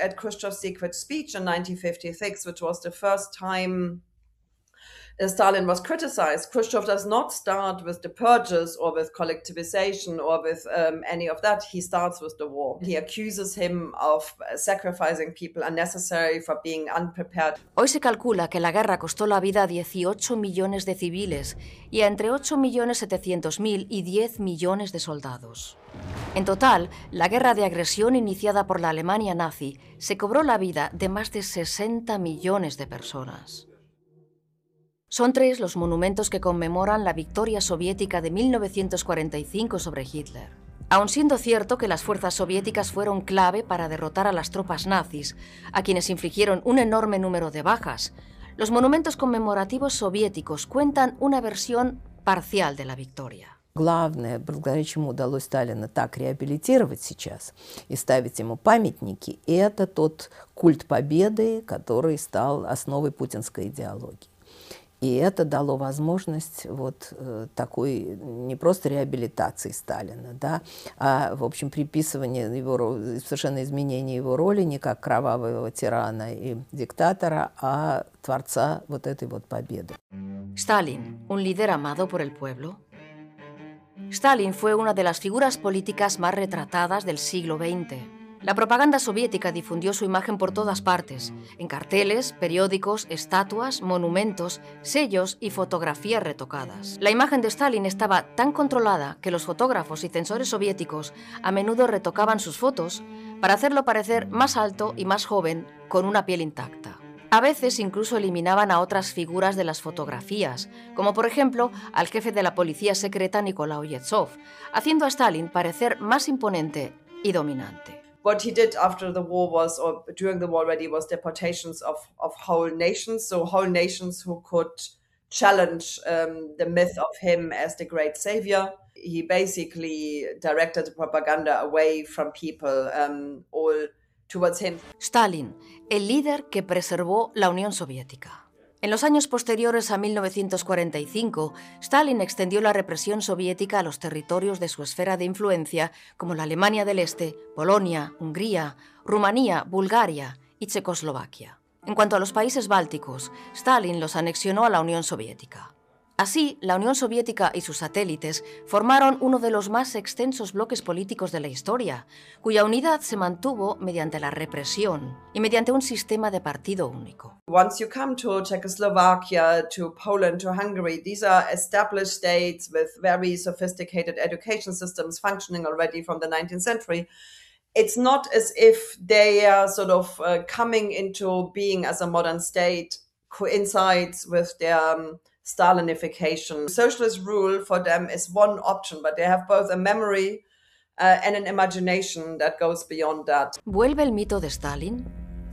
at Khrushchev's secret speech in 1956, which was the first time Stalin was criticized, Khrushchev does not start with the purges or with collectivization or with any of that. He starts with the war. He accuses him of sacrificing people unnecessarily, for being unprepared. Hoy se calcula que la guerra costó la vida a 18 millones de civiles y a entre 8.700.000 y 10 millones de soldados. En total, la guerra de agresión iniciada por la Alemania nazi se cobró la vida de más de 60 millones de personas. Son 3 los monumentos que conmemoran la victoria soviética de 1945 sobre Hitler. Aun siendo cierto que las fuerzas soviéticas fueron clave para derrotar a las tropas nazis, a quienes infligieron un enorme número de bajas, los monumentos conmemorativos soviéticos cuentan una versión parcial de la victoria. Главное, благодаря чему удалось Сталина так реабилитировать сейчас и ставить ему памятники, это тот культ победы, который стал основой путинской идеологии. И это дало возможность вот такой не просто реабилитации Сталина, да, а, в общем, приписывания его, совершенно изменения его роли не как кровавого тирана и диктатора, а творца вот этой вот победы. Stalin, un líder amado por el pueblo. Stalin fue una de las figuras políticas más retratadas del siglo XX. La propaganda soviética difundió su imagen por todas partes, en carteles, periódicos, estatuas, monumentos, sellos y fotografías retocadas. La imagen de Stalin estaba tan controlada que los fotógrafos y censores soviéticos a menudo retocaban sus fotos para hacerlo parecer más alto y más joven, con una piel intacta. A veces incluso eliminaban a otras figuras de las fotografías, como por ejemplo al jefe de la policía secreta Nikolai Yezhov, haciendo a Stalin parecer más imponente y dominante. What he did after the war was, or during the war already, was deportations of whole nations, so whole nations who could challenge the myth of him as the great savior. He basically directed the propaganda away from people, all towards him. Stalin, el líder que preservó la Unión Soviética. En los años posteriores a 1945, Stalin extendió la represión soviética a los territorios de su esfera de influencia, como la Alemania del Este, Polonia, Hungría, Rumanía, Bulgaria y Checoslovaquia. En cuanto a los países bálticos, Stalin los anexionó a la Unión Soviética. Así, la Unión Soviética y sus satélites formaron uno de los más extensos bloques políticos de la historia, cuya unidad se mantuvo mediante la represión y mediante un sistema de partido único. Once you come to Czechoslovakia, to Poland, to Hungary, these are established states with very sophisticated education systems functioning already from the 19th century. It's not as if they are sort of coming into being as a modern state coincides with their Stalinification. Socialist rule for them is one option, but they have both a memory and an imagination that goes beyond that. ¿Vuelve el mito de Stalin?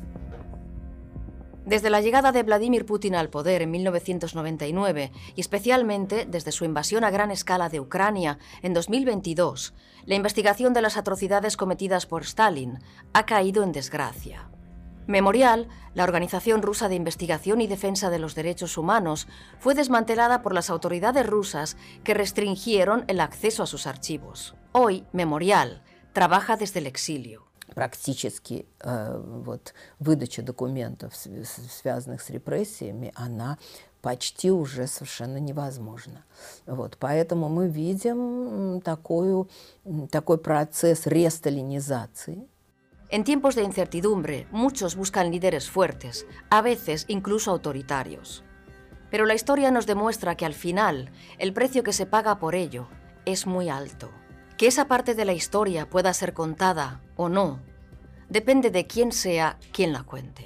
Desde la llegada de Vladimir Putin al poder en 1999 y especialmente desde su invasión a gran escala de Ucrania en 2022, la investigación de las atrocidades cometidas por Stalin ha caído en desgracia. Memorial, la organización rusa de investigación y defensa de los derechos humanos, fue desmantelada por las autoridades rusas que restringieron el acceso a sus archivos. Hoy, Memorial trabaja desde el exilio. Практически вот выдача документов, связанных с репрессиями, она почти уже совершенно невозможна. Вот, поэтому мы видим такой процесс ресталинизации. En tiempos de incertidumbre, muchos buscan líderes fuertes, a veces incluso autoritarios. Pero la historia nos demuestra que al final, el precio que se paga por ello es muy alto. Que esa parte de la historia pueda ser contada o no, depende de quién sea quien la cuente.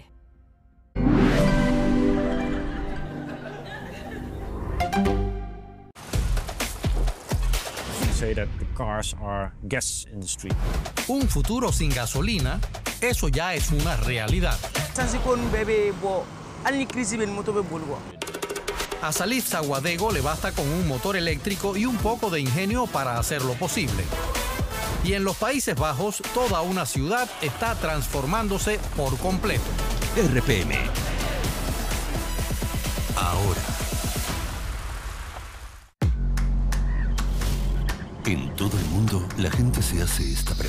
Say that the cars are gas in the street. Un futuro sin gasolina, eso ya es una realidad. A Salif Zawadego le basta con un motor eléctrico y un poco de ingenio para hacerlo posible. Y en los Países Bajos, toda una ciudad está transformándose por completo. RPM. Ahora. En todo el mundo, la gente se hace esta pregunta.